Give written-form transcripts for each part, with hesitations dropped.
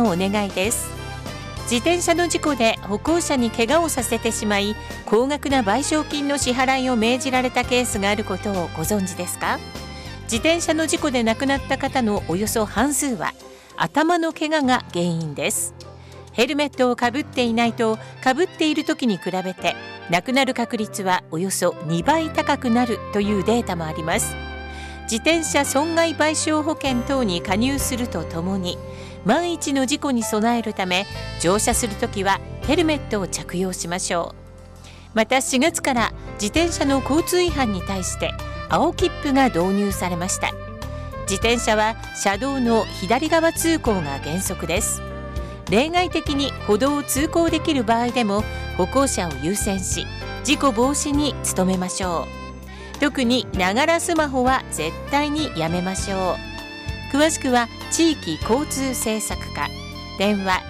のお願いです。自転車の事故で歩行者に怪我をさせてしまい、高額な賠償金の支払いを命じられたケースがあることをご存知ですか？自転車の事故で亡くなった方のおよそ半数は頭の怪我が原因です。ヘルメットをかぶっていないと、かぶっている時に比べて亡くなる確率はおよそ2倍高くなるというデータもあります。自転車損害賠償保険等に加入するとともに、万一の事故に備えるため乗車するときはヘルメットを着用しましょう。また4月から自転車の交通違反に対して青切符が導入されました。自転車は車道の左側通行が原則です。例外的に歩道を通行できる場合でも歩行者を優先し、事故防止に努めましょう。特にながらスマホは絶対にやめましょう。詳しくは地域交通政策課、電話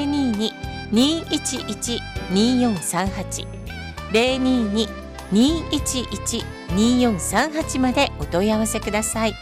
022-211-2438 022-211-2438 までお問い合わせください。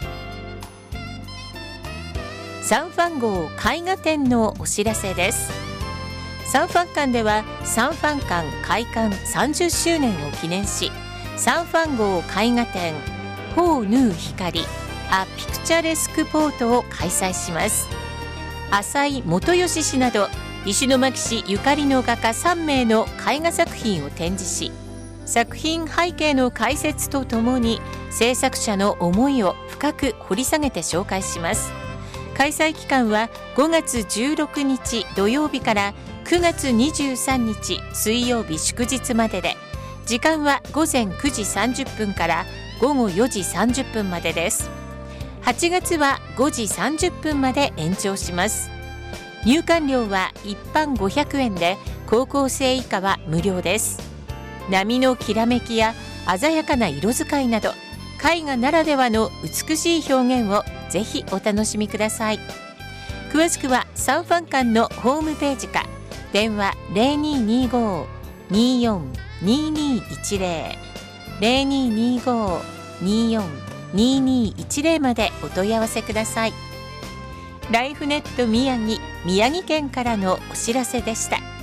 サンファン号絵画展のお知らせです。サンファン館ではサンファン館開館30周年を記念し、サンファン号絵画展フォーヌー光アピクチャレスクポートを開催します。浅井元義氏など石巻市ゆかりの画家3名の絵画作品を展示し、作品背景の解説とともに制作者の思いを深く掘り下げて紹介します。開催期間は5月16日土曜日から9月23日水曜日祝日までで、時間は午前9時30分から午後4時30分までです。8月は5時30分まで延長します。入館料は一般500円で、高校生以下は無料です。波のきらめきや鮮やかな色使いなど、絵画ならではの美しい表現をぜひお楽しみください。詳しくはサンファン館のホームページか電話 0225-242210 0225-242210までお問い合わせください。ライフネット宮城県からのお知らせでした。